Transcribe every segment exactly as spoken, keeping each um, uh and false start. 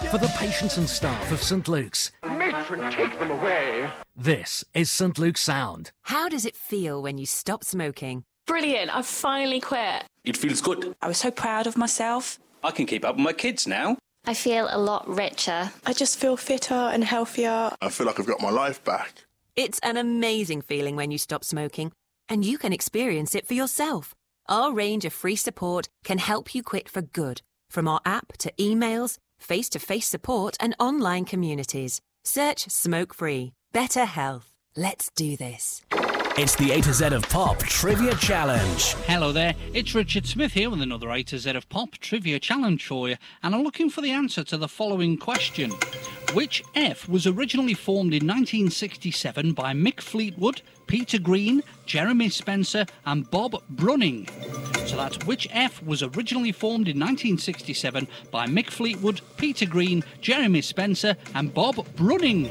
for the patients and staff of St Luke's. Matron, take them away. This is St Luke's Sound. How does it feel when you stop smoking? Brilliant, I've finally quit. It feels good. I was so proud of myself. I can keep up with my kids now. I feel a lot richer. I just feel fitter and healthier. I feel like I've got my life back. It's an amazing feeling when you stop smoking, and you can experience it for yourself. Our range of free support can help you quit for good, from our app to emails, face-to-face support and online communities. Search Smoke Free. Better health. Let's do this. It's the A to Z of Pop Trivia Challenge. Hello there, it's Richard Smith here with another A to Z of Pop Trivia Challenge for you, and I'm looking for the answer to the following question. Which F was originally formed in nineteen sixty-seven by Mick Fleetwood, Peter Green, Jeremy Spencer and Bob Brunning? So that's which F was originally formed in nineteen sixty-seven by Mick Fleetwood, Peter Green, Jeremy Spencer and Bob Brunning?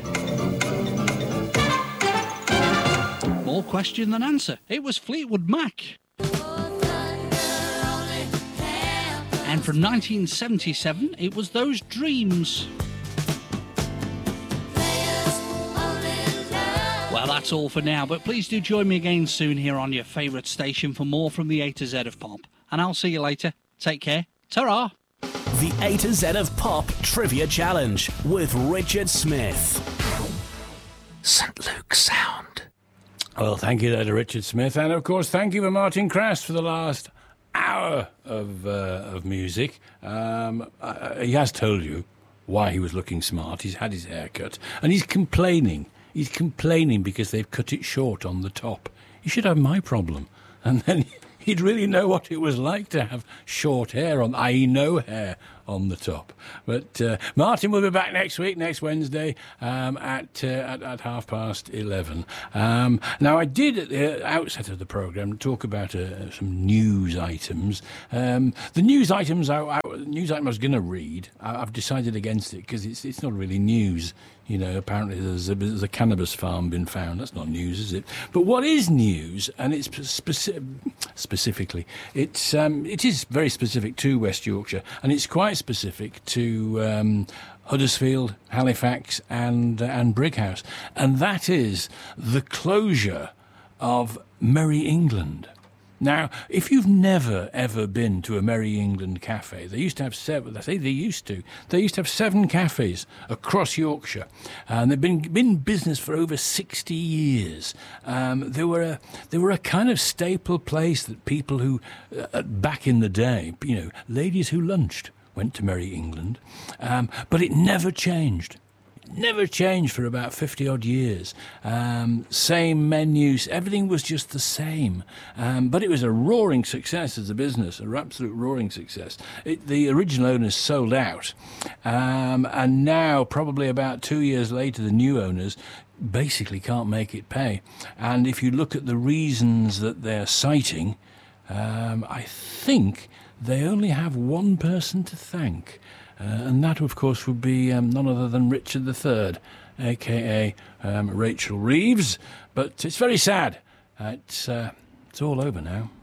More question than answer. It was Fleetwood Mac. And from nineteen seventy-seven, it was Those Dreams. Well, that's all for now, but please do join me again soon here on your favourite station for more from the A to Z of Pop. And I'll see you later. Take care. Ta-ra! The A to Z of Pop Trivia Challenge with Richard Smith. St Luke's Sound. Well, thank you there to Richard Smith, and of course thank you for Martin Crast for the last hour of uh, of music. Um, uh, he has told you why he was looking smart. He's had his hair cut, and he's complaining. He's complaining because they've cut it short on the top. He should have my problem, and then he'd really know what it was like to have short hair on, that is no hair on the top. But uh, Martin will be back next week, next Wednesday, um, at, uh, at at half past eleven. Um, now, I did at the outset of the programme talk about uh, some news items. Um, the news items I, I, news item I was going to read, I, I've decided against it because it's it's not really news. You know, apparently there's a, there's a cannabis farm been found. That's not news, is it? But what is news, and it's speci- specifically, it's um, it is very specific to West Yorkshire, and it's quite specific to um, Huddersfield, Halifax, and uh, and Brighouse, and that is the closure of Merry England. Now, if you've never, ever been to a Merry England cafe, they used to have seven, I say they used to, they used to have seven cafes across Yorkshire, and they've been, been in business for over sixty years. Um, they were a, they were a kind of staple place that people who, uh, back in the day, you know, ladies who lunched went to Merry England, um, but it never changed. Never changed for about fifty-odd years. Um, same menus, everything was just the same. Um, but it was a roaring success as a business, an absolute roaring success. It, the original owners sold out, um, and now, probably about two years later, the new owners basically can't make it pay. And if you look at the reasons that they're citing, um, I think they only have one person to thank. Uh, and that, of course, would be um, none other than Richard the Third, a k a. Um, Rachel Reeves. But it's very sad. Uh, it's, uh, it's all over now.